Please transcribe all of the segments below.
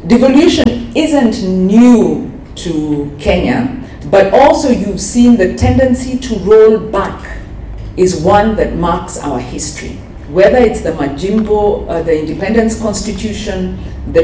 devolution isn't new to Kenya, but also you've seen the tendency to roll back is one that marks our history. Whether it's the Majimbo, the Independence Constitution, the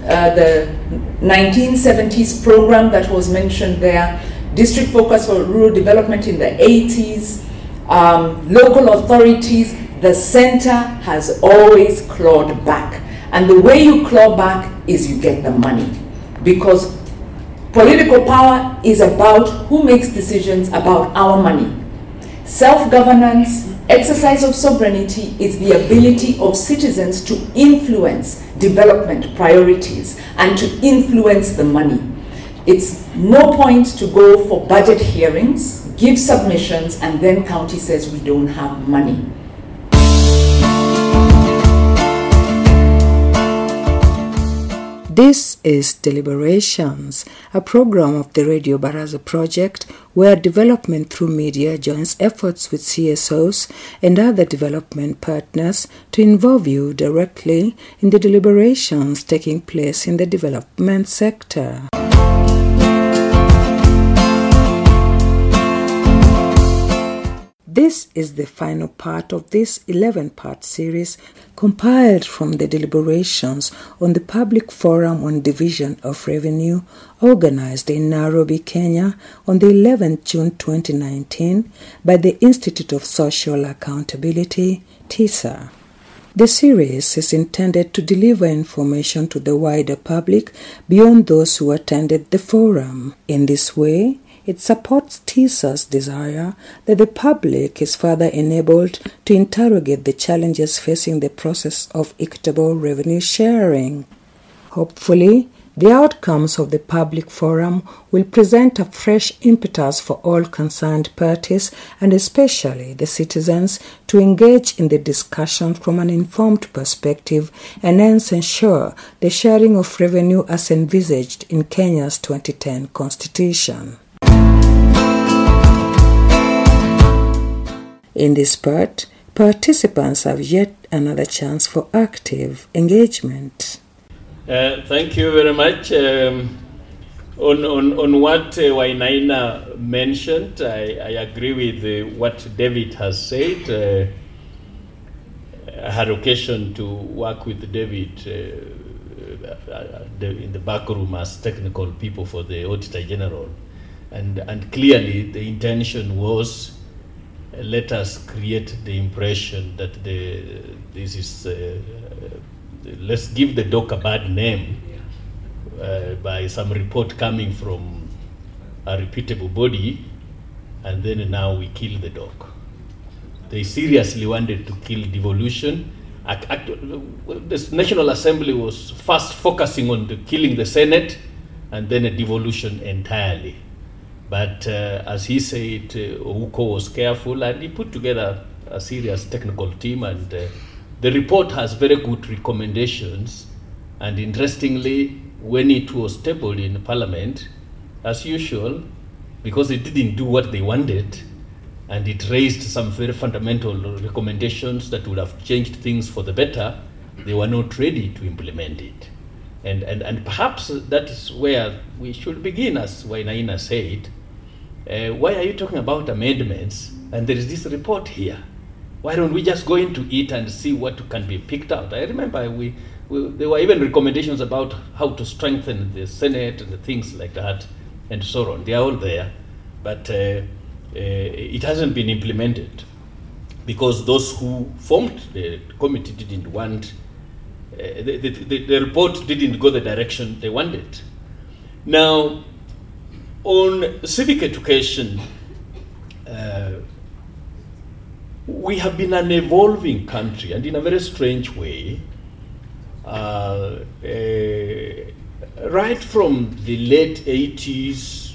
1970s program that was mentioned there, District Focus for Rural Development in the 80s, local authorities, the center has always clawed back. And the way you claw back is you get the money. Because political power is about who makes decisions about our money. Self-governance, exercise of sovereignty is the ability of citizens to influence development priorities and to influence the money. It's no point to go for budget hearings, give submissions, and then county says we don't have money. This is Deliberations, a program of the Radio Baraza Project where development through media joins efforts with CSOs and other development partners to involve you directly in the deliberations taking place in the development sector. This is the final part of this 11-part series compiled from the deliberations on the Public Forum on Division of Revenue organized in Nairobi, Kenya on the 11th June 2019 by the Institute of Social Accountability, TISA. The series is intended to deliver information to the wider public beyond those who attended the forum. In this way, it supports TISA's desire that the public is further enabled to interrogate the challenges facing the process of equitable revenue sharing. Hopefully, the outcomes of the public forum will present a fresh impetus for all concerned parties and especially the citizens to engage in the discussion from an informed perspective and hence ensure the sharing of revenue as envisaged in Kenya's 2010 Constitution. In this part, participants have yet another chance for active engagement. Thank you very much. On what Wainaina mentioned, I agree with what David has said. I had occasion to work with David in the back room as technical people for the Auditor General. And clearly the intention was let us create the impression that this is let's give the doc a bad name by some report coming from a reputable body, and then now we kill the doc. They seriously wanted to kill devolution. The National Assembly was first focusing on killing the Senate and then a devolution entirely. But as he said, Ouko was careful and he put together a serious technical team, and the report has very good recommendations. And interestingly, when it was tabled in Parliament, as usual, because it didn't do what they wanted, and it raised some very fundamental recommendations that would have changed things for the better, they were not ready to implement it. And perhaps that is where we should begin, as Wainaina said. Why are you talking about amendments and there is this report here? Why don't we just go into it and see what can be picked out? I remember there were even recommendations about how to strengthen the Senate and the things like that and so on. They are all there, but it hasn't been implemented because those who formed the committee didn't want, the report didn't go the direction they wanted. Now, on civic education, we have been an evolving country, and in a very strange way. Right from the late 80s,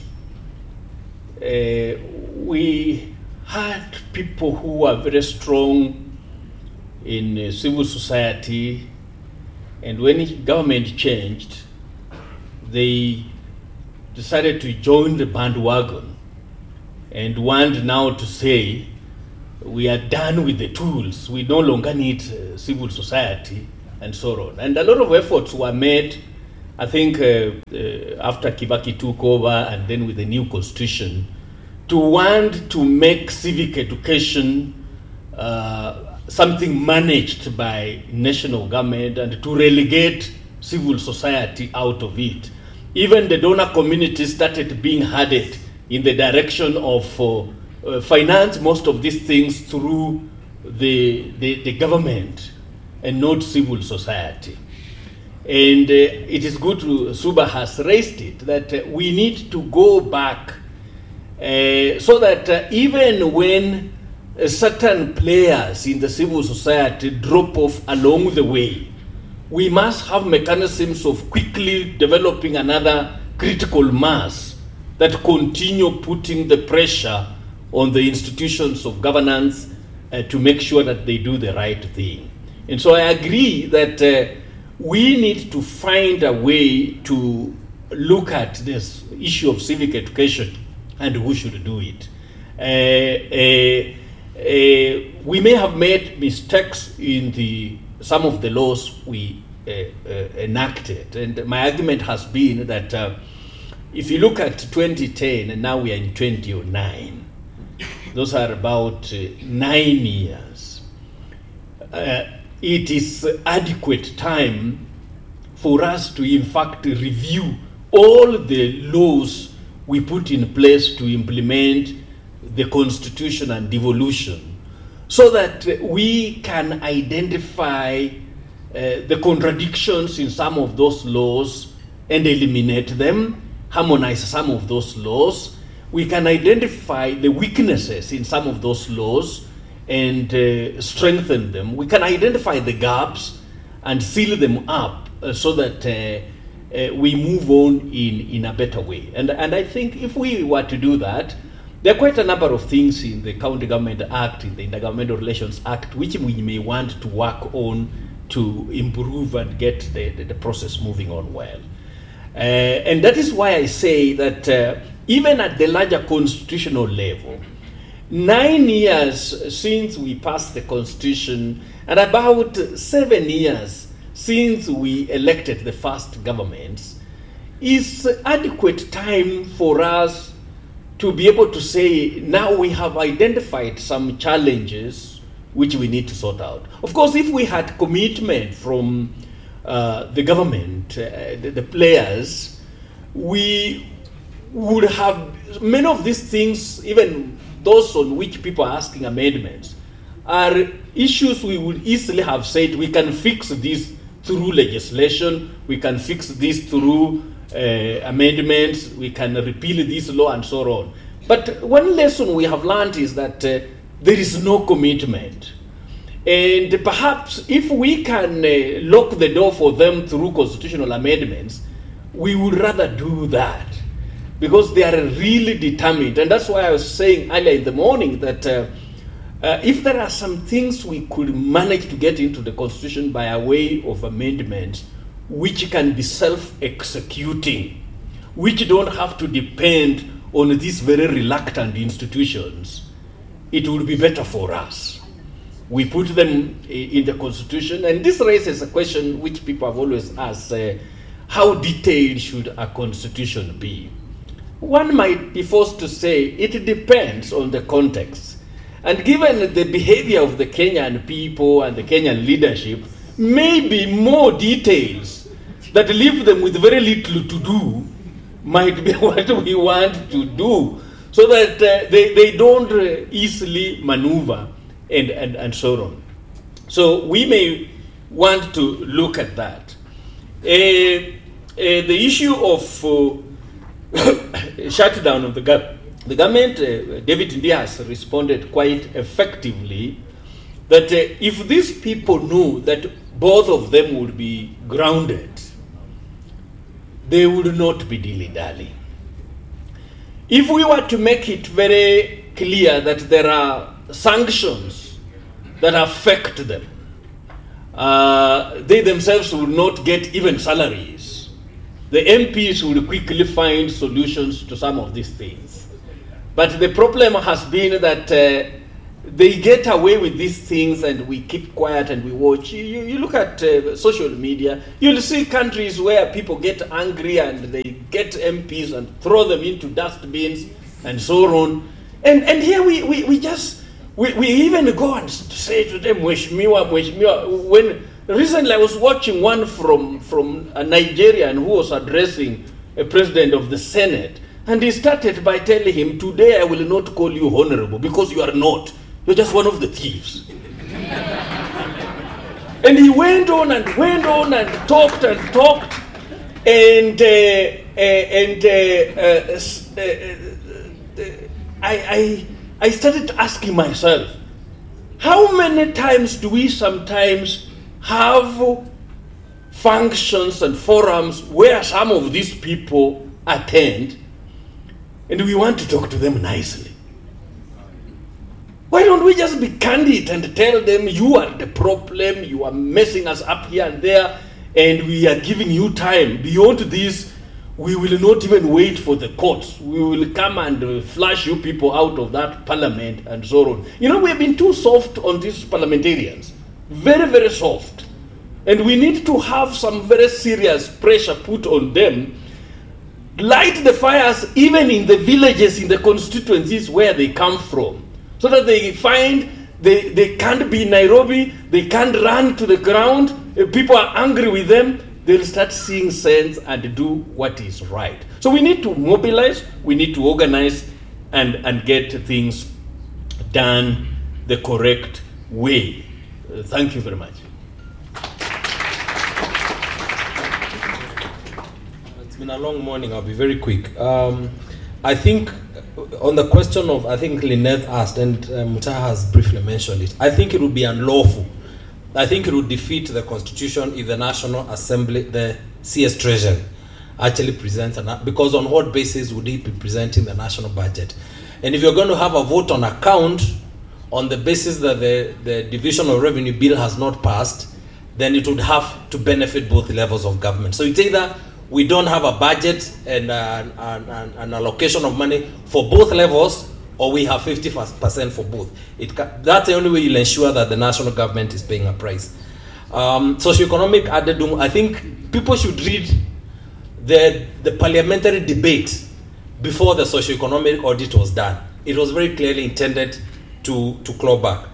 we had people who were very strong in civil society, and when government changed, they decided to join the bandwagon and want now to say, we are done with the tools, we no longer need civil society, and so on. And a lot of efforts were made I think after Kibaki took over and then with the new constitution, to want to make civic education something managed by national government and to relegate civil society out of it. Even the donor community started being headed in the direction of finance most of these things through the government and not civil society. And it is good to, Suba has raised it, that we need to go back so that even when certain players in the civil society drop off along the way, we must have mechanisms of quickly developing another critical mass that continue putting the pressure on the institutions of governance to make sure that they do the right thing. And so I agree that we need to find a way to look at this issue of civic education and who should do it. We may have made mistakes in some of the laws we enacted, and my argument has been that if you look at 2010 and now we are in 2009, those are about 9 years. It is adequate time for us to in fact review all the laws we put in place to implement the Constitution and devolution, so that we can identify the contradictions in some of those laws and eliminate them, harmonize some of those laws. We can identify the weaknesses in some of those laws and strengthen them. We can identify the gaps and seal them up so that we move on in a better way. And I think if we were to do that, there are quite a number of things in the County Government Act, in the Intergovernmental Relations Act, which we may want to work on to improve and get the process moving on well. And that is why I say that even at the larger constitutional level, 9 years since we passed the Constitution and about 7 years since we elected the first governments is adequate time for us to be able to say, now we have identified some challenges which we need to sort out. Of course, if we had commitment from the government, the players, we would have many of these things, even those on which people are asking amendments, are issues we would easily have said we can fix this through legislation, we can fix this through amendments, we can repeal this law and so on. But one lesson we have learned is that there is no commitment. And perhaps if we can lock the door for them through constitutional amendments, we would rather do that because they are really determined. And that's why I was saying earlier in the morning that if there are some things we could manage to get into the Constitution by a way of amendments, which can be self-executing, which don't have to depend on these very reluctant institutions, it would be better for us. We put them in the Constitution, and this raises a question which people have always asked, how detailed should a Constitution be? One might be forced to say it depends on the context. And given the behavior of the Kenyan people and the Kenyan leadership, maybe more details that leave them with very little to do might be what we want to do, so that they don't easily maneuver and so on. So we may want to look at that. The issue of shutdown of the government, David Ndii has responded quite effectively that if these people knew that both of them would be grounded, they would not be dilly-dally. If we were to make it very clear that there are sanctions that affect them, they themselves would not get even salaries. The MPs would quickly find solutions to some of these things. But the problem has been that they get away with these things and we keep quiet and we watch. You look at social media, you'll see countries where people get angry and they get MPs and throw them into dustbins and so on. And here we even go and say to them, Mheshimiwa, Mheshimiwa. When recently I was watching one from a Nigerian who was addressing a president of the Senate, and he started by telling him, today I will not call you honorable because you are not. You're just one of the thieves. And he went on and talked and talked, and I started asking myself, how many times do we sometimes have functions and forums where some of these people attend and we want to talk to them nicely? Why don't we just be candid and tell them, you are the problem, you are messing us up here and there, and we are giving you time. Beyond this, we will not even wait for the courts. We will come and flush you people out of that parliament and so on. You know, we have been too soft on these parliamentarians. Very, very soft. And we need to have some very serious pressure put on them. Light the fires even in the villages, in the constituencies where they come from. So that they find they can't be in Nairobi, they can't run to the ground, if people are angry with them, they'll start seeing sense and do what is right. So we need to mobilize, we need to organize and get things done the correct way. Thank you very much. It's been a long morning, I'll be very quick. I think on the question of, I think Lynette asked, and Mutaha has briefly mentioned it, I think it would be unlawful. I think it would defeat the Constitution if the National Assembly, the CS Treasury, actually presents, because on what basis would it be presenting the national budget? And if you're going to have a vote on account on the basis that the Division of Revenue Bill has not passed, then it would have to benefit both levels of government. So it's either we don't have a budget and an allocation of money for both levels, or we have 50% for both. That's the only way you'll ensure that the national government is paying a price. Socioeconomic addendum, I think people should read the parliamentary debate before the socioeconomic audit was done. It was very clearly intended to claw back.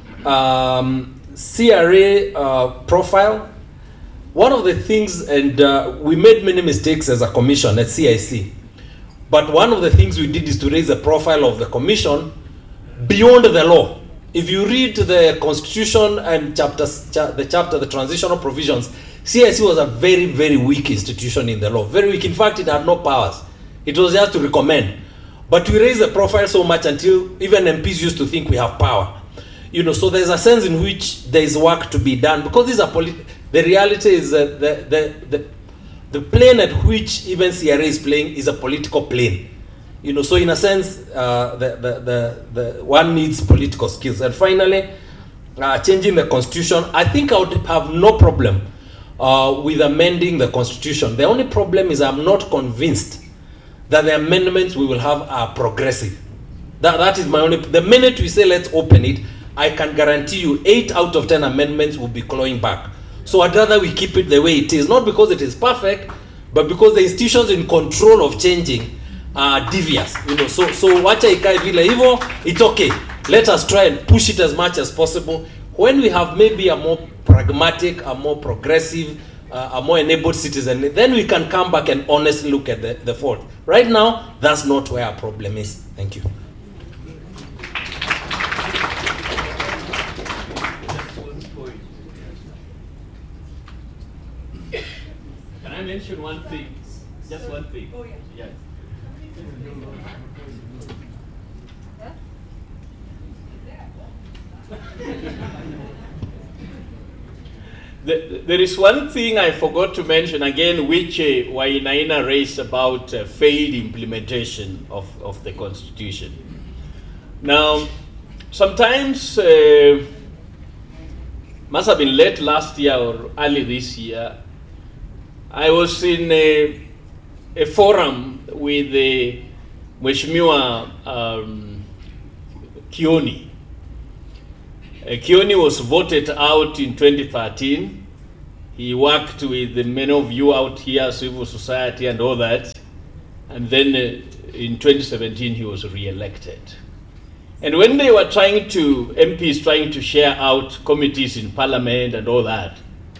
CRA profile, one of the things, and we made many mistakes as a commission at CIC, but one of the things we did is to raise the profile of the commission beyond the law. If you read the constitution and the transitional provisions, CIC was a very, very weak institution in the law. Very weak. In fact, it had no powers. It was just to recommend. But we raised the profile so much until even MPs used to think we have power. You know, so there's a sense in which there is work to be done, because these are the reality is that the plane at which even CRA is playing is a political plane. You know, so in a sense, the one needs political skills. And finally, changing the constitution, I think I would have no problem with amending the constitution. The only problem is I'm not convinced that the amendments we will have are progressive. That is my only. The minute we say let's open it, I can guarantee you 8 out of 10 amendments will be clawing back. So I'd rather we keep it the way it is, not because it is perfect, but because the institutions in control of changing are devious. You know, so wacha ikae vile hivyo, it's okay. Let us try and push it as much as possible. When we have maybe a more pragmatic, a more progressive, a more enabled citizen, then we can come back and honestly look at the fault. Right now, that's not where our problem is. Thank you. Can I mention one thing? Just one thing. Oh, yeah. Yes. There is one thing I forgot to mention again, which Wainaina raised about failed implementation of the Constitution. Now, sometimes, must have been late last year or early this year, I was in a forum with Mheshimiwa Kioni, Kioni was voted out in 2013. He worked with many of you out here, civil society and all that. And then in 2017, he was re-elected. And when they were MPs trying to share out committees in parliament and all that,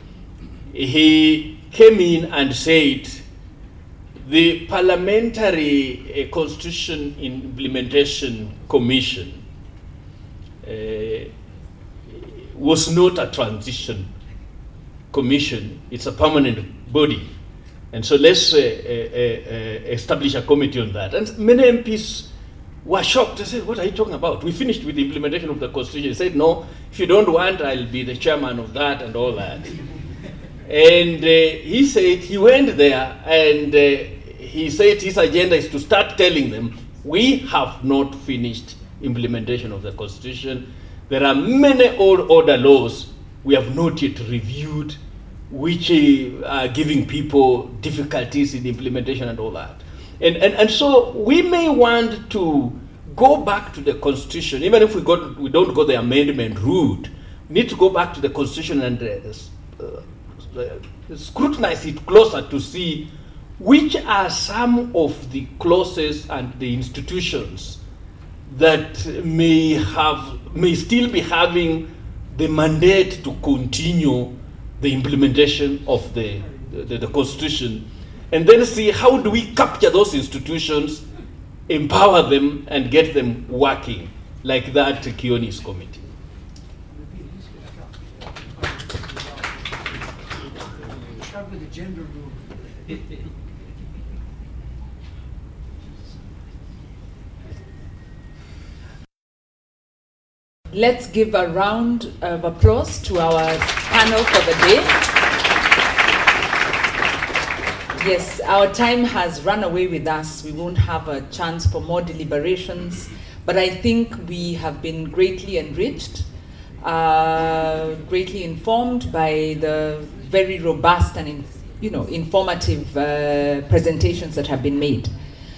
he came in and said, the Parliamentary Constitution Implementation Commission was not a transition commission, it's a permanent body. And so let's establish a committee on that. And many MPs were shocked. They said, what are you talking about? We finished with the implementation of the Constitution. He said, no, if you don't want, I'll be the chairman of that and all that. And he said, he went there and he said his agenda is to start telling them, we have not finished implementation of the Constitution. There are many old order laws we have not yet reviewed, which are giving people difficulties in the implementation and all that. And so we may want to go back to the Constitution, even if we don't go the amendment route. We need to go back to the Constitution and scrutinize it closer to see which are some of the clauses and the institutions that may still be having the mandate to continue the implementation of the Constitution, and then see how do we capture those institutions, empower them, and get them working like that Kioni's committee. Start with the gender rule. Let's give a round of applause to our panel for the day. Yes, our time has run away with us. We won't have a chance for more deliberations, but I think we have been greatly enriched, greatly informed by the very robust and informative presentations that have been made.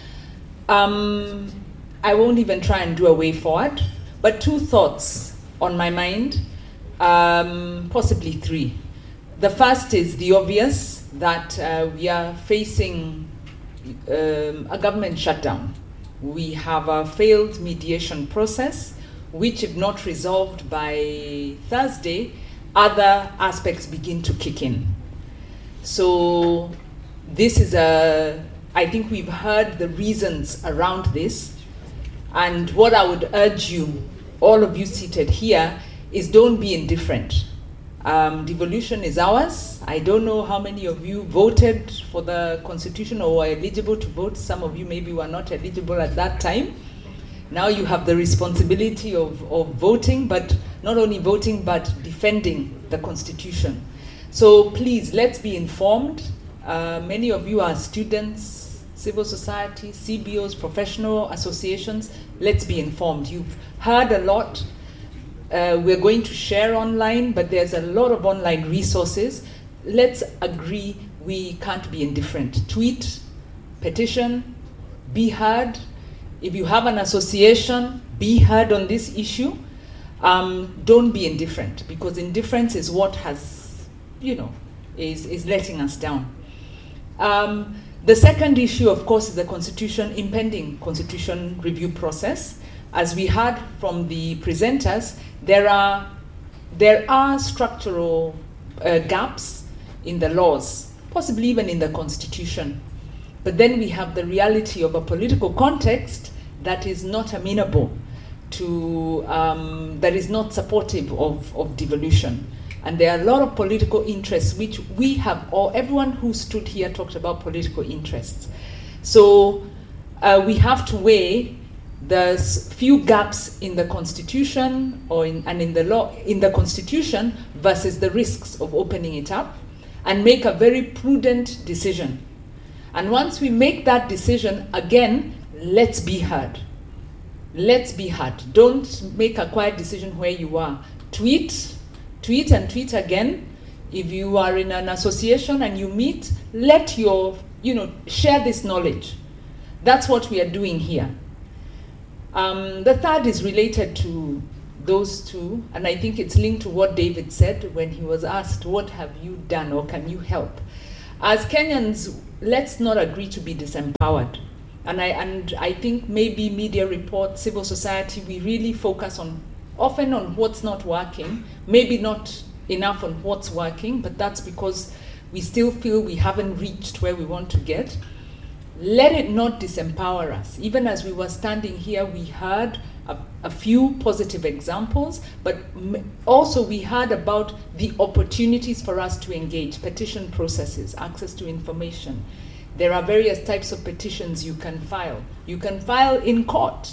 I won't even try and do a way forward. But two thoughts on my mind, possibly three. The first is the obvious, that we are facing a government shutdown. We have a failed mediation process, which if not resolved by Thursday, other aspects begin to kick in. So this is I think we've heard the reasons around this. And what I would urge you, all of you seated here, is don't be indifferent. Devolution is ours. I don't know how many of you voted for the Constitution or were eligible to vote. Some of you maybe were not eligible at that time. Now you have the responsibility of voting, but not only voting, but defending the Constitution. So please, let's be informed. Many of you are students, civil society, CBOs, professional associations. Let's be informed. You've heard a lot. We're going to share online, but there's a lot of online resources. Let's agree we can't be indifferent. Tweet, petition, be heard. If you have an association, be heard on this issue. Don't be indifferent, because indifference is what has, is letting us down. The second issue, of course, is the impending constitution review process. As we heard from the presenters, there are structural gaps in the laws, possibly even in the Constitution. But then we have the reality of a political context that is not amenable to, that is not supportive of devolution. And there are a lot of political interests which we have, or everyone who stood here talked about political interests. So we have to weigh the few gaps in the Constitution in the law, in the Constitution, versus the risks of opening it up, and make a very prudent decision. And once we make that decision, again, let's be heard. Let's be heard. Don't make a quiet decision where you are. Tweet and tweet again. If you are in an association and you meet, let your, share this knowledge. That's what we are doing here. The third is related to those two, and I think it's linked to what David said when he was asked, what have you done or can you help? As Kenyans, let's not agree to be disempowered. And I think maybe media reports, civil society, we really focus often on what's not working, maybe not enough on what's working, but that's because we still feel we haven't reached where we want to get. Let it not disempower us. Even as we were standing here, we heard a few positive examples, but also we heard about the opportunities for us to engage, petition processes, access to information. There are various types of petitions you can file. You can file in court.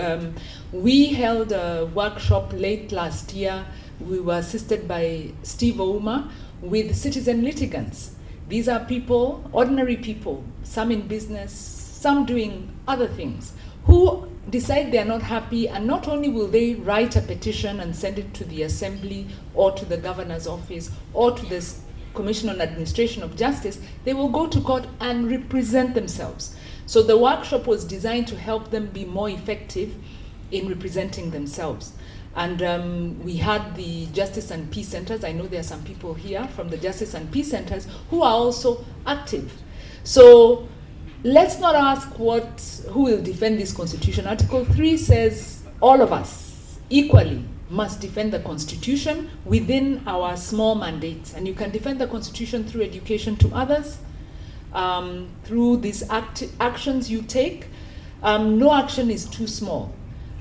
We held a workshop late last year. We were assisted by Steve Ouma with citizen litigants. These are people, ordinary people, some in business, some doing other things, who decide they are not happy, and not only will they write a petition and send it to the assembly or to the governor's office or to the Commission on Administration of Justice, they will go to court and represent themselves. So the workshop was designed to help them be more effective in representing themselves. And we had the Justice and Peace Centers. I know there are some people here from the Justice and Peace Centers who are also active. So let's not ask who will defend this Constitution. Article 3 says all of us equally must defend the Constitution within our small mandates. And you can defend the Constitution through education to others, through these actions you take. No action is too small.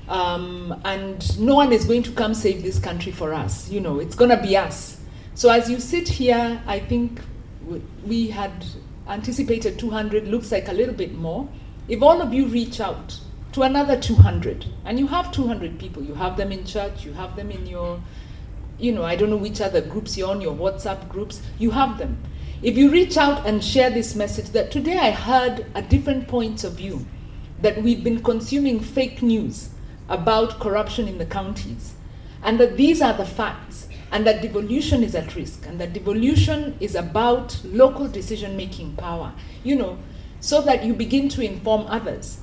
And no one is going to come save this country for us. You know, it's going to be us. So as you sit here, I think we had anticipated 200, looks like a little bit more. If all of you reach out to another 200, and you have 200 people, you have them in church, you have them in your, I don't know which other groups you're on, your WhatsApp groups, you have them. If you reach out and share this message that today I heard a different point of view, that we've been consuming fake news about corruption in the counties, and that these are the facts, and that devolution is at risk, and that devolution is about local decision-making power, so that you begin to inform others.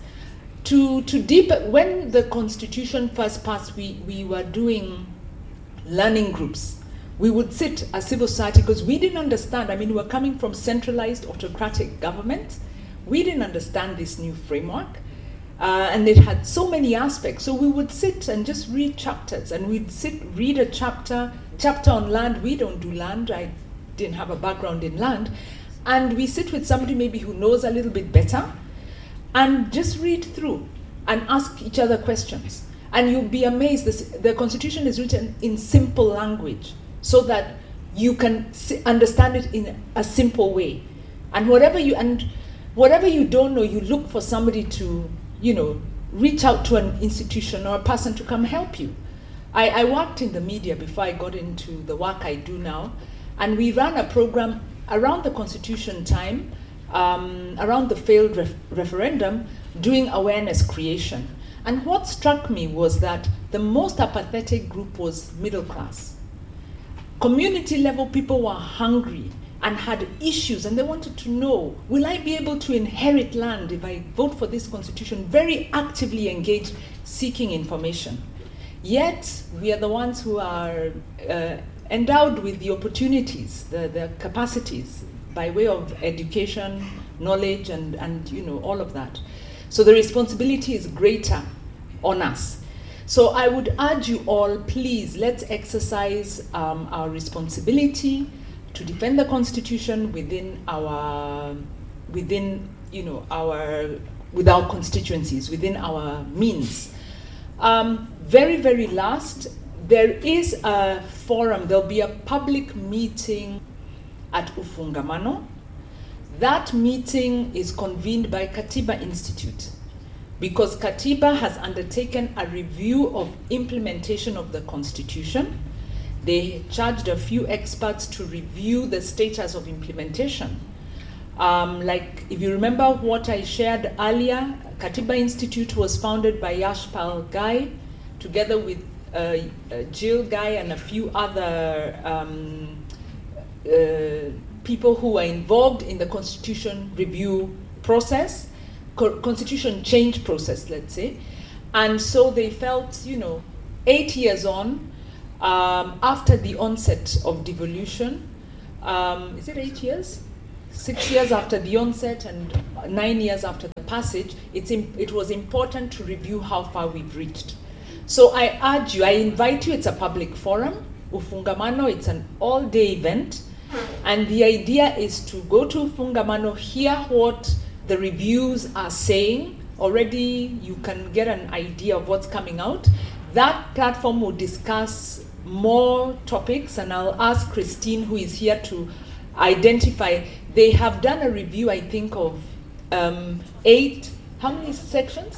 When the Constitution first passed, we were doing learning groups. We would sit as civil society, because we didn't understand. We were coming from centralized autocratic government. We didn't understand this new framework. And it had so many aspects. So we would sit and just read chapters, and we'd read a chapter on land. We don't do land. I didn't have a background in land. And we sit with somebody maybe who knows a little bit better, and just read through and ask each other questions. And you'll be amazed. The Constitution is written in simple language so that you can understand it in a simple way. And whatever you don't know, you look for somebody to reach out to an institution or a person to come help you. I worked in the media before I got into the work I do now, and we ran a program around the Constitution time, around the failed referendum, doing awareness creation. And what struck me was that the most apathetic group was middle class. Community level people were hungry and had issues, and they wanted to know, will I be able to inherit land if I vote for this Constitution? Very actively engaged, seeking information. Yet, we are the ones who are endowed with the opportunities, the capacities, by way of education, knowledge, and all of that. So the responsibility is greater on us. So I would urge you all, please, let's exercise our responsibility to defend the Constitution with our constituencies, within our means. Very, very last, there is a forum, there'll be a public meeting at Ufungamano. That meeting is convened by Katiba Institute, because Katiba has undertaken a review of implementation of the Constitution. They charged a few experts to review the status of implementation. Like, if you remember what I shared earlier, Katiba Institute was founded by Yashpal Gai, together with Jill Gai and a few other people who were involved in the Constitution review process, Constitution change process, let's say. And so they felt, 8 years on, after the onset of devolution, is it 8 years? 6 years after the onset and 9 years after the passage, it was important to review how far we've reached. So I urge you, I invite you, it's a public forum, Ufungamano, it's an all-day event, and the idea is to go to Ufungamano, hear what the reviews are saying. Already you can get an idea of what's coming out. That platform will discuss more topics, and I'll ask Christine, who is here, to identify. They have done a review, I think, of 8, how many sections?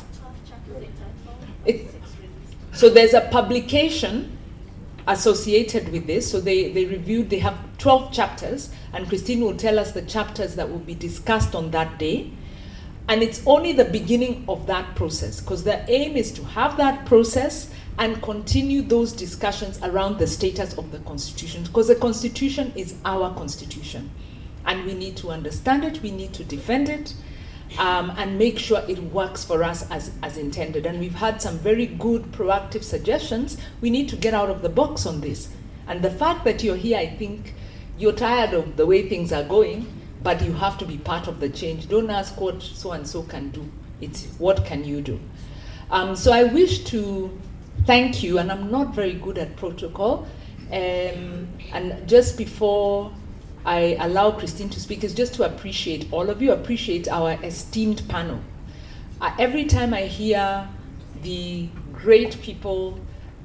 12 chapters. So there's a publication associated with this. So they reviewed, they have 12 chapters, and Christine will tell us the chapters that will be discussed on that day. And it's only the beginning of that process, because the aim is to have that process and continue those discussions around the status of the Constitution, because the Constitution is our Constitution. And we need to understand it, we need to defend it, and make sure it works for us as intended. And we've had some very good proactive suggestions. We need to get out of the box on this. And the fact that you're here, I think you're tired of the way things are going, but you have to be part of the change. Don't ask what so-and-so can do. It's what can you do? So I wish to thank you, and I'm not very good at protocol. And just before I allow Christine to speak, is just to appreciate all of you, appreciate our esteemed panel. Every time I hear the great people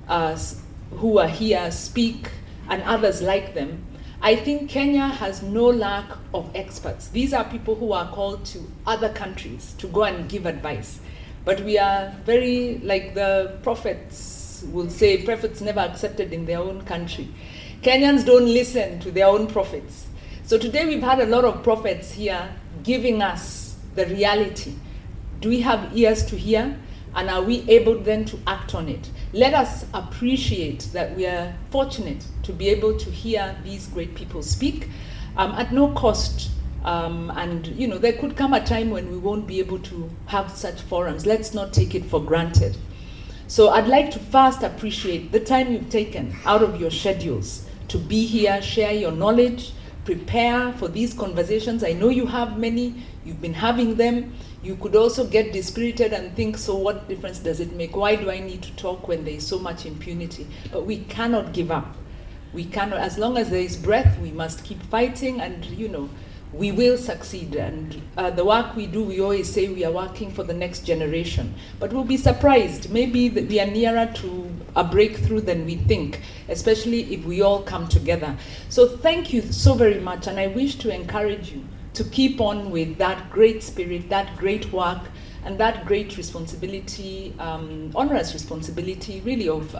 who are here speak, and others like them, I think Kenya has no lack of experts. These are people who are called to other countries to go and give advice. But we are very, like the prophets will say, prophets never accepted in their own country. Kenyans don't listen to their own prophets. So today we've had a lot of prophets here giving us the reality. Do we have ears to hear? And are we able then to act on it? Let us appreciate that we are fortunate to be able to hear these great people speak at no cost. And there could come a time when we won't be able to have such forums. Let's not take it for granted. So I'd like to first appreciate the time you've taken out of your schedules to be here, share your knowledge, prepare for these conversations. I know you have many, you've been having them. You could also get dispirited and think, so what difference does it make? Why do I need to talk when there is so much impunity? But we cannot give up. We cannot, as long as there is breath, we must keep fighting, and we will succeed. And the work we do, we always say we are working for the next generation. But we'll be surprised. Maybe that we are nearer to a breakthrough than we think, especially if we all come together. So thank you so very much, and I wish to encourage you to keep on with that great spirit, that great work, and that great responsibility, onerous responsibility, really, of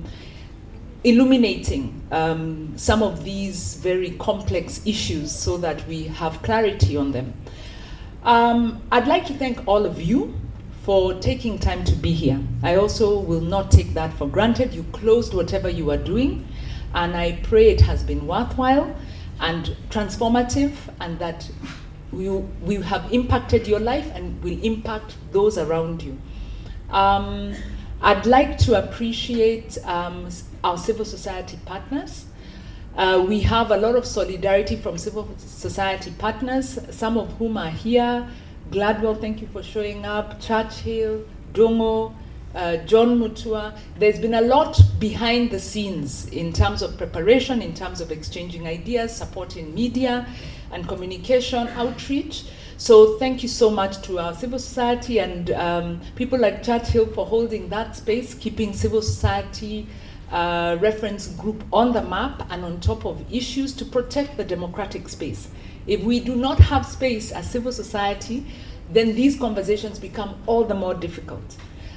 illuminating some of these very complex issues so that we have clarity on them. I'd like to thank all of you for taking time to be here. I also will not take that for granted. You closed whatever you are doing, and I pray it has been worthwhile and transformative, and that we have impacted your life and will impact those around you. I'd like to appreciate our civil society partners. We have a lot of solidarity from civil society partners, some of whom are here. Gladwell, thank you for showing up. Churchill, Dongo, John Mutua. There's been a lot behind the scenes in terms of preparation, in terms of exchanging ideas, supporting media and communication outreach. So thank you so much to our civil society and people like Churchill for holding that space, keeping civil society reference group on the map and on top of issues to protect the democratic space. If we do not have space as civil society, then these conversations become all the more difficult.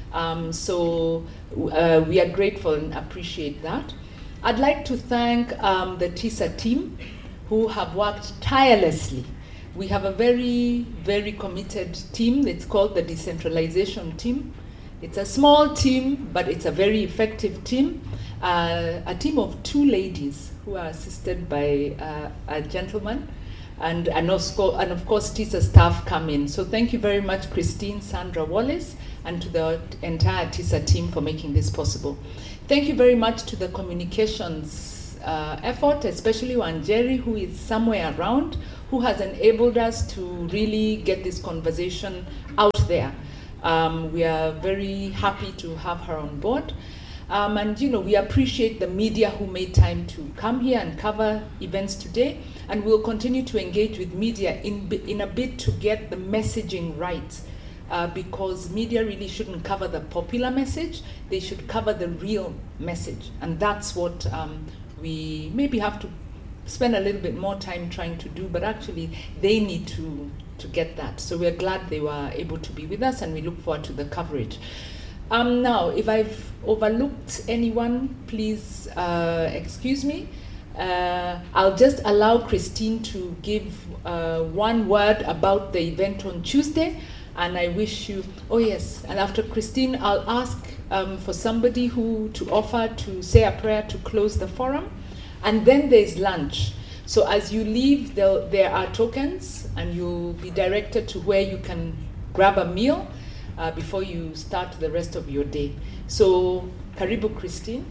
So we are grateful and appreciate that. I'd like to thank the TISA team who have worked tirelessly. We have a very, very committed team. It's called the Decentralization Team. It's a small team, but it's a very effective team. A team of 2 ladies who are assisted by a gentleman. And of course, TISA staff come in. So thank you very much, Christine, Sandra Wallace, and to the entire TISA team for making this possible. thank you very much to the communications effort, especially Wanjeri, who is somewhere around, who has enabled us to really get this conversation out there. We are very happy to have her on board. And we appreciate the media who made time to come here and cover events today. And we'll continue to engage with media in a bid to get the messaging right. Because media really shouldn't cover the popular message, they should cover the real message. And that's what we maybe have to spend a little bit more time trying to do, but actually they need to get that. So we're glad they were able to be with us, and we look forward to the coverage. Now, if I've overlooked anyone, please excuse me. I'll just allow Christine to give one word about the event on Tuesday, and I wish you, oh yes, and after Christine, I'll ask for somebody to offer to say a prayer to close the forum, and then there's lunch. So as you leave, there are tokens, and you'll be directed to where you can grab a meal before you start the rest of your day. So, karibu Christine.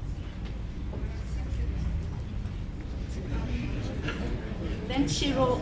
Thanks, Shiro.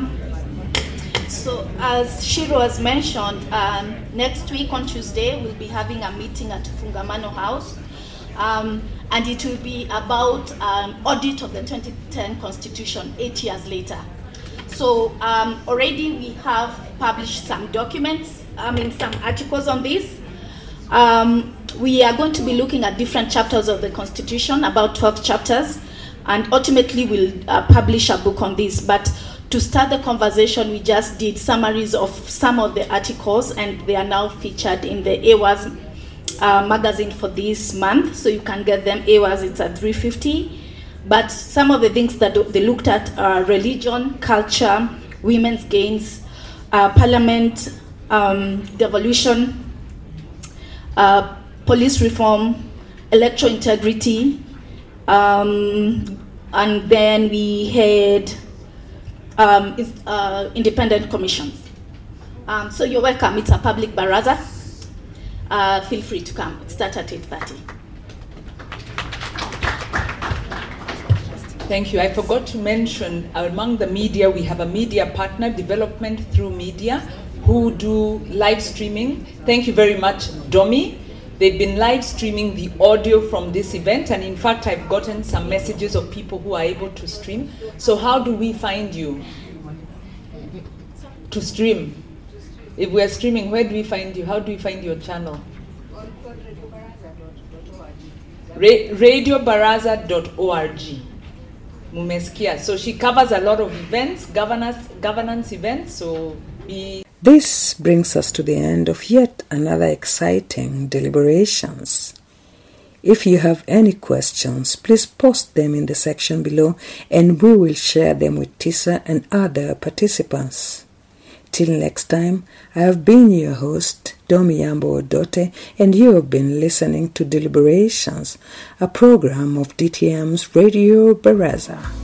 So as Shiro has mentioned, next week on Tuesday, we'll be having a meeting at Fungamano House. And it will be about audit of the 2010 Constitution 8 years later. So already we have published some documents, some articles on this. We are going to be looking at different chapters of the Constitution, about 12 chapters, and ultimately we'll publish a book on this. But to start the conversation, we just did summaries of some of the articles, and they are now featured in the AWAS magazine for this month, so you can get them. AWAS, it's at $3.50. But some of the things that they looked at are religion, culture, women's gains, parliament, devolution, police reform, electoral integrity, and then we had independent commissions. So you're welcome. It's a public baraza. Feel free to come. It starts at 8:30. Thank you. I forgot to mention, among the media, we have a media partner, Development Through Media, who do live streaming. Thank you very much, Domi. They've been live streaming the audio from this event, and in fact, I've gotten some messages of people who are able to stream. So how do we find you? To stream. If we're streaming, where do we find you? How do we find your channel? radiobaraza.org. Mumesikia. So she covers a lot of events, governance events. So This brings us to the end of yet another exciting deliberations. If you have any questions, please post them in the section below, and we will share them with Tisa and other participants. Till next time, I have been your host, Domi Yambo Odote, and you have been listening to Deliberations, a program of DTM's Radio Baraza.